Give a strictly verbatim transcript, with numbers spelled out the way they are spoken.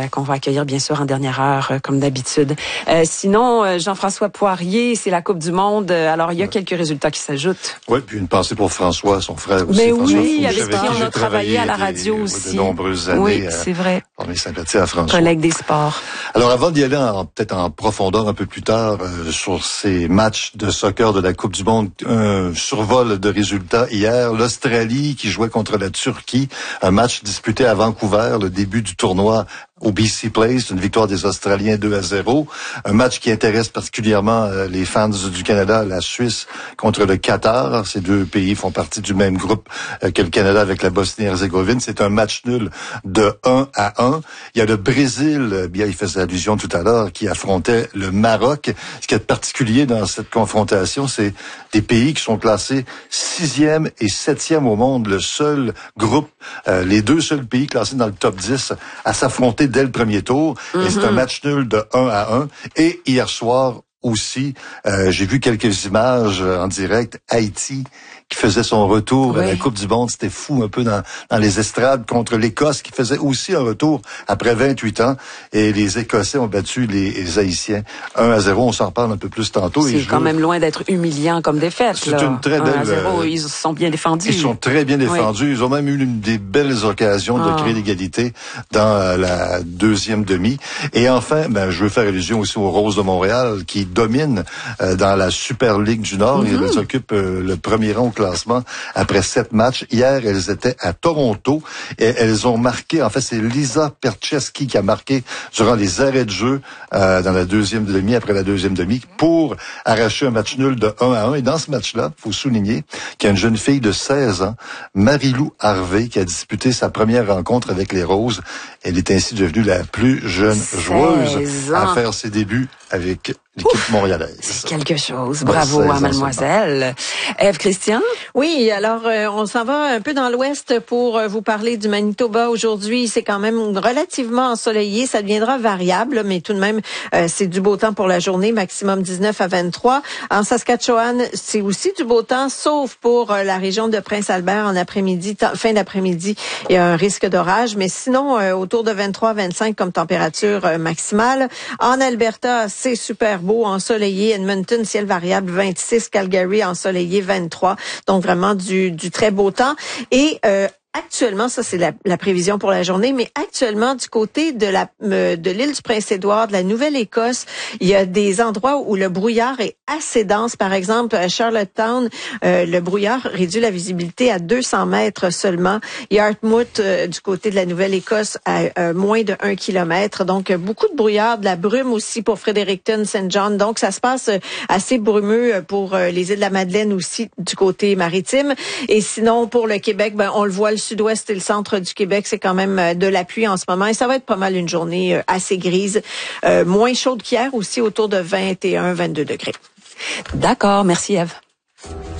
euh, qu'on va accueillir bien sûr en dernière heure, euh, comme d'habitude. Euh, sinon, euh, Jean-François Poirier, c'est la Coupe du Monde. Alors, il y a ouais. quelques résultats qui s'ajoutent. Oui, puis une pensée pour François, son frère aussi. Mais François oui, Fouch, avec qui on a travaillé à la radio des, aussi. De nombreuses années. Oui, c'est vrai. On est sympathique à François. Collègue des sports. Alors, avant d'y aller en, peut-être en profondeur un peu plus tard euh, sur ces matchs de soccer de la Coupe du Monde, un survol de résultats hier. L'Australie qui jouait contre la Turquie, un match disputé à Vancouver, le début du tournoi au B C Place, une victoire des Australiens deux à zéro. Un match qui intéresse particulièrement euh, les fans du Canada, la Suisse contre le Qatar. Ces deux pays font partie du même groupe euh, que le Canada avec la Bosnie-Herzégovine. C'est un match nul de un à un. Il y a le Brésil, bien il faisait allusion tout à l'heure, qui affrontait le Maroc. Ce qui est particulier dans cette confrontation, c'est des pays qui sont classés sixième et septième au monde. Le seul groupe, euh, les deux seuls pays classés dans le top dix à s'affronter dès le premier tour. Mm-hmm. Et c'est un match nul de un à un. Et hier soir aussi, euh, j'ai vu quelques images en direct. Haïti qui faisait son retour oui. à la Coupe du Monde. C'était fou un peu dans, dans les estrades contre l'Écosse qui faisait aussi un retour après vingt-huit ans. Et les Écossais ont battu les, les Haïtiens un à zéro. On s'en reparle un peu plus tantôt. C'est et quand veux... même loin d'être humiliant comme défaite. C'est là. une très belle... un à zéro, ils se sont bien défendus. Ils sont très bien défendus. Oui. Ils ont même eu une des belles occasions de oh. créer l'égalité dans la deuxième demi. Et enfin, ben, je veux faire allusion aussi aux Roses de Montréal qui dominent euh, dans la Super Ligue du Nord. Mm-hmm. Ils occupent euh, le premier rang au classement après sept matchs. Hier, elles étaient à Toronto et elles ont marqué, en fait, c'est Lisa Percheski qui a marqué durant les arrêts de jeu euh, dans la deuxième demi, après la deuxième demi, pour arracher un match nul de un à un. Et dans ce match-là, il faut souligner qu'il y a une jeune fille de seize ans, Marie-Lou Harvey, qui a disputé sa première rencontre avec les Roses. Elle est ainsi devenue la plus jeune joueuse à faire ses débuts avec l'équipe montréalaise. C'est quelque chose. Bravo à mademoiselle. Ève Christian? Oui, alors euh, on s'en va un peu dans l'ouest pour euh, vous parler du Manitoba aujourd'hui. C'est quand même relativement ensoleillé. Ça deviendra variable, mais tout de même, euh, c'est du beau temps pour la journée, maximum dix-neuf à vingt-trois. En Saskatchewan, c'est aussi du beau temps, sauf pour euh, la région de Prince-Albert en après-midi, fin d'après-midi. Il y a un risque d'orage, mais sinon, euh, autour de vingt-trois à vingt-cinq comme température euh, maximale. En Alberta, c'est super beau, ensoleillé. Edmonton, ciel variable, vingt-six. Calgary, ensoleillé, vingt-trois. Donc, vraiment du, du très beau temps. Et euh, actuellement, ça c'est la, la prévision pour la journée, mais actuellement du côté de la euh, de l'île du Prince-Édouard, de la Nouvelle-Écosse, il y a des endroits où le brouillard est assez dense. Par exemple, à Charlottetown, euh, le brouillard réduit la visibilité à deux cents mètres seulement. Yarmouth, euh, du côté de la Nouvelle-Écosse, à euh, moins de un kilomètre. Donc, euh, beaucoup de brouillard, de la brume aussi pour Fredericton, Saint John. Donc, ça se passe euh, assez brumeux pour euh, les îles de la Madeleine aussi du côté maritime. Et sinon, pour le Québec, ben on le voit, le sud-ouest et le centre du Québec, c'est quand même de la pluie en ce moment. Et ça va être pas mal une journée assez grise. Euh, moins chaude qu'hier aussi, autour de vingt et un à vingt-deux degrés. D'accord. Merci, Ève.